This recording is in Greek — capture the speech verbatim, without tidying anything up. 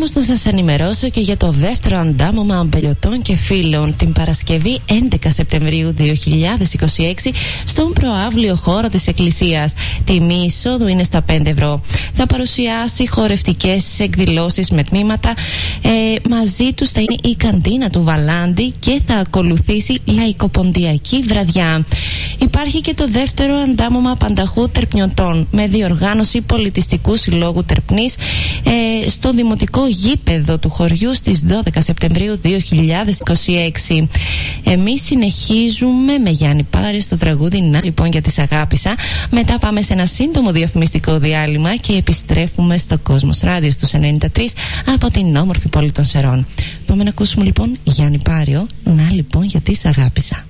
όμως να σας ενημερώσω και για το δεύτερο αντάμωμα αμπελιωτών και φίλων την Παρασκευή έντεκα Σεπτεμβρίου δύο χιλιάδες είκοσι έξι στον προαύλιο χώρο της Εκκλησίας. Τιμή εισόδου είναι στα πέντε ευρώ. Θα παρουσιάσει χορευτικές εκδηλώσεις με τμήματα. Ε, μαζί τους θα είναι η καντίνα του Βαλάντη και θα ακολουθήσει λαϊκοποντιακή βραδιά. Υπάρχει και το δεύτερο αντάμωμα πανταχού τερπνιωτών με διοργάνωση πολιτιστικού συλλόγου Τερπνής ε, στο δημοτικό γήπεδο του χωριού στις δώδεκα Σεπτεμβρίου δύο χιλιάδες είκοσι έξι. Εμείς συνεχίζουμε με Γιάννη Πάριο στο τραγούδι «Να λοιπόν για τις αγάπησα». Μετά πάμε σε ένα σύντομο διαφημιστικό διάλειμμα και επιστρέφουμε στο Κόσμος Ράδιο στους ενενήντα τρία από την όμορφη πόλη των Σερών. Πάμε να ακούσουμε λοιπόν Γιάννη Πάριο «Να λοιπόν για τις αγάπησα».